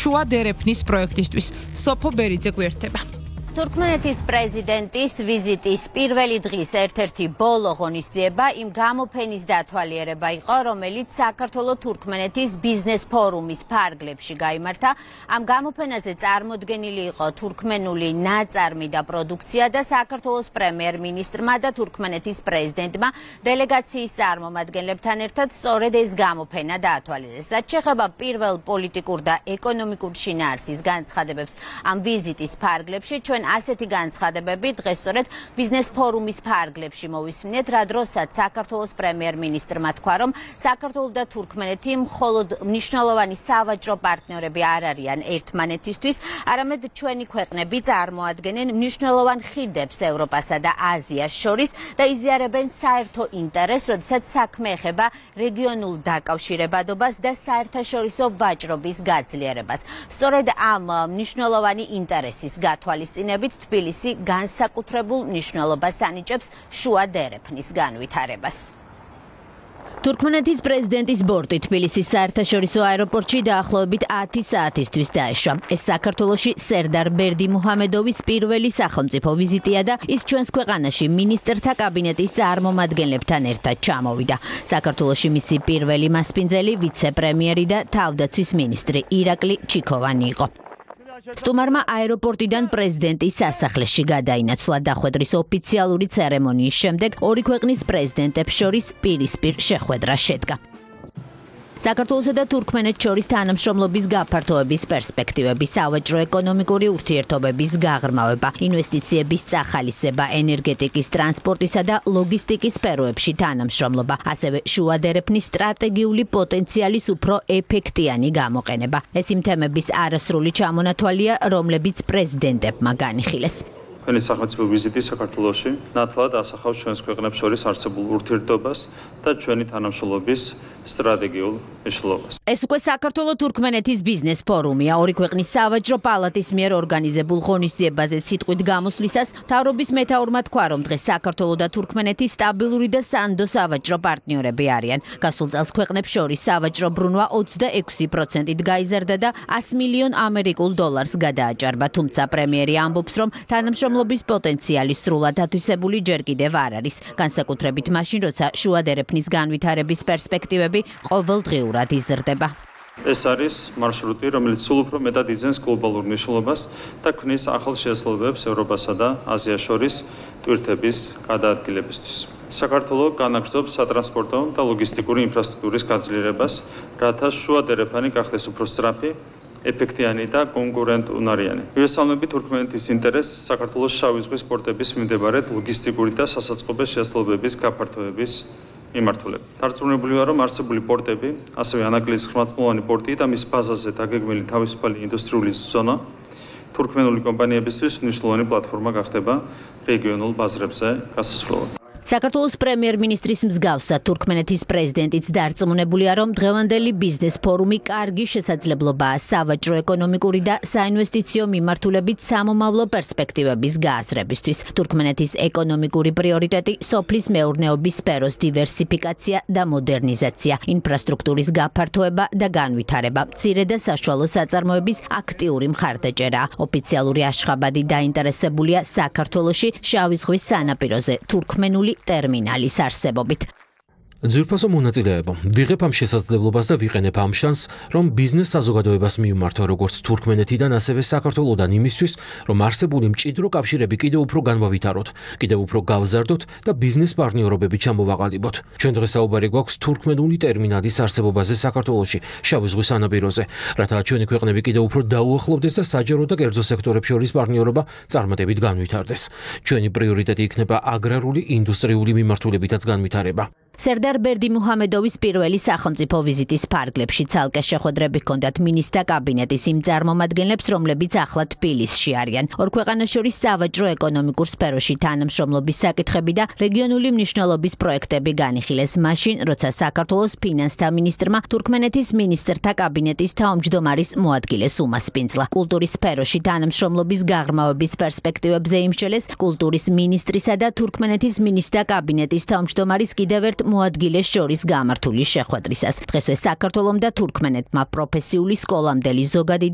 შუა დერეფნის პროექტისთვის. სოფო ბერიძე გვერდება. თურქმენეთის პრეზიდენტის ვიზიტის პირველი დღის ერთ-ერთი ბოლო ღონისძიება იმ გამოფენის დათვალიერება იყო, რომელიც საქართველო-თურქმენეთის ბიზნეს ფორუმის ფარგლებში გაიმართა. ამ გამოფენაზე წარმოდგენილი იყო თურქმენული ნაწარმი და პროდუქცია და საქართველოს პრემიერ-მინისტრმა და თურქმენეთის პრეზიდენტმა დელეგაციის წარმომადგენლებთან ერთად სწორედ ეს გამოფენა დაათვალიერეს. რაც შეეხება პირველ პოლიტიკურ და ეკონომიკურ შინაარსის განცხადებებს ამ ვიზიტის ფარგლებში, ჩვენ ასეთი განცხადებები დღეს სწორედ ბიზნეს ფორუმის ფარგლებში მოვისმინეთ, რა დროსაც საქართველოს პრემიერ-მინისტრმა თქვა, რომ საქართველო და თურქმენეთი მხოლოდ მნიშვნელოვანი სავაჭრო პარტნიორები არ არიან ერთმანეთისთვის, არამედ ჩვენი ქვეყნები წარმოადგენენ მნიშვნელოვან ხიდებს ევროპასა და აზიას შორის და იზიარებენ საერთო ინტერესს, როდესაც საქმე ეხება რეგიონულ დაკავშირებადობას და საერთაშორისო ვაჭრობის გაძლიერებას. სწორედ ამ მნიშვნელოვანი ინტერესის გათვალისწინებით თბილისი განსაკუთრებულ მნიშვნელობას ანიჭებს შუა დერეფნის განვითარებას. თურქმენეთის პრეზიდენტის ბორტი თბილისის საერთაშორისო აეროპორტში დაახლოებით 10 საათისთვის დაეშვა. ეს საქართველოში სერდარ ბერდიმუჰამედოვის პირველი სახელმწიფო ვიზიტია და ის ჩვენს ქვეყანაში მინისტრთა კაბინეტის წარმომადგენლებთან ერთად ჩამოვიდა. საქართველოში მისი პირველი მასპინძელი ვიცე-პრემიერი და თავდაცვის მინისტრი ირაკლი ჩიქოვანი იყო. სტუმარმა აეროპორტიდან პრეზიდენტის სასახლეში გადაინაცვლა დახვედრის ოფიციალური ცერემონიის შემდეგ ორი ქვეყნის პრეზიდენტებს შორის პირისპირ შეხვედრა შედგა. საქართველოსა და თურქმენეთს შორის თანამშრომლობის გაფართოების პერსპექტივები, სავაჭრო-ეკონომიკური ურთიერთობების გაღრმავება, ინვესტიციების წახალისება, ენერგეტიკის, ტრანსპორტისა და ლოგისტიკის სფეროებში თანამშრომლობა, ასევე შუა დერეფნის სტრატეგიული პოტენციალის უფრო ეფექტიანი გამოყენება. ეს იმ თემების არასრული ჩამონათვალია, რომლებიც პრეზიდენტებმა განიხილეს. ჩვენი სახელმწიფო ვიზიტი საქართველოში ნათლად ასახავს ჩვენს ქვეყნებს შორის არსებულ ურთიერთობას და ჩვენი თანამშრომლობის სტრატეგიულ მნიშვნელობას. ეს უკვე საქართველო-თურქმენეთის ბიზნეს ფორუმია. ორი ქვეყნის სავაჭრო პალატის მიერ ორგანიზებულ ღონისძიებაზე სიტყვით გამოსვლისას მთავრობის მეთაურმა თქვა, რომ დღეს საქართველო და თურქმენეთი სტაბილური და სანდო სავაჭრო პარტნიორები არიან. გასულ წელს ქვეყნებს შორის სავაჭრო ბრუნვა 26%-ით გაიზარდა და 100 მილიონ ამერიკულ დოლარს გადააჭარბა. თუმცა პრემიერი ამბობს, რომ თანამშრომლობის პოტენციალი სრულად ათვისებული ჯერ კიდევ არ არის. განსაკუთრებით მაშინ, როცა შუა დერეფნის განვითარების პერსპექტივები ყოველდღიურად იზრდება. ეს არის მარშრუტი, რომელიც სულ უფრო მეტად იძენს გლობალურ მნიშვნელობას და ქმნის ახალ შესაძლებლობებს ევროპასა და აზიას შორის ტვირთების გადაადგილებისთვის. საქართველო განაგრძობს სატრანსპორტო და ლოგისტიკური ინფრასტრუქტურის გაძლიერებას, რათა შუა დერეფანი გახდეს უფრო სწრაფი, ეფექტიანი და კონკურენტუნარიანი. მივესალმებით თურქმენეთის ინტერესს საქართველოს შავი ზღვის პორტების მიმდებარედ ლოგისტიკური და სასაწყობე შესაძლებლობების გაფართოების მიმართულებით. დარწმუნებული ვარ, რომ არსებული პორტები, ასევე ანაკლიის ხმალწმოვანი პორტი და მის ბაზაზე დაგეგმილი თავისუფალი ინდუსტრიული ზონა თურქმენული კომპანიებისთვის მნიშვნელოვანი პლატფორმა გახდება რეგიონულ ბაზრებზე გასასვლელად. საქართველოს პრემიერ-მინისტრის მსგავსად თურქმენეთის პრეზიდენტიც დარწმუნებულია, რომ დღევანდელი ბიზნეს ფორუმი კარგი შესაძლებლობაა სავაჭრო-ეკონომიკური და საინვესტიციო მიმართულებით სამომავლო პერსპექტივების გააზრებისთვის. თურქმენეთის ეკონომიკური პრიორიტეტი სოფლის მეურნეობის სფეროს დივერსიფიკაცია და მოდერნიზაცია, ინფრასტრუქტურის გაფართოება და განვითარება, მცირე და საშუალო საწარმოების აქტიური მხარდაჭერაა. ოფიციალური აშხაბადი დაინტერესებულია საქართველოში შავი ზღვის სანაპიროზე თურქმენული ტერმინალის არსებობით. ძვირფასო მონაწილეებო, ვიღებ ამ შესაძლებლობას და ვიყენებ ამ შანსს, რომ ბიზნეს საზოგადოებას მივმართო როგორც თურქმენეთიდან, ასევე საქართველოდან იმისთვის, რომ არსებული მჭიდრო კავშირები კიდევ უფრო განვავითაროთ, კიდევ უფრო გავზარდოთ და ბიზნეს პარტნიორობები ჩამოვაყალიბოთ. ჩვენ დღეს საუბარი გვაქვს თურქმენული ტერმინალის არსებობაზე საქართველოში, შავი ზღვის სანაპიროზე, რათა ჩვენი ქვეყნები კიდევ უფრო დაუახლოვდეს და საჯარო და კერძო სექტორებს შორის პარტნიორობა წარმატებით განვითარდეს. ჩვენი პრიორიტეტი იქნება აგრარული, ინდუსტრიული მიმართულებითაც განვითარება. სერდარ ბერდიმუჰამედოვის პირველი სახელმწიფო ვიზიტის ფარგლებში ცალკე შეხვედრები ჰქონდათ მინისტრთა კაბინეტის იმ წარმომადგენლებს, რომლებიც ახლა თბილისში არიან. ორ ქვეყანას შორის სავაჭრო-ეკონომიკურ სფეროში თანამშრომლობის საკითხები და რეგიონული მნიშვნელობის პროექტები განიხილეს მაშინ, როცა საქართველოს ფინანსთა მინისტრმა თურქმენეთის მინისტრთა კაბინეტის თავმჯდომარის მოადგილეს უმასპინძლა. კულტურის სფეროში თანამშრომლობის გაღრმავების პერსპექტივებზე იმსჯელეს კულტურის მინისტრისა და თურქმენეთის მინისტრთა კაბინეტის თავმჯდომარის კიდევ ერთ მოადგილეს შორის გამართული შეხვედრისას. დღესვე საქართველომ და თურქმენეთმა პროფესიული სკოლამდელი ზოგადი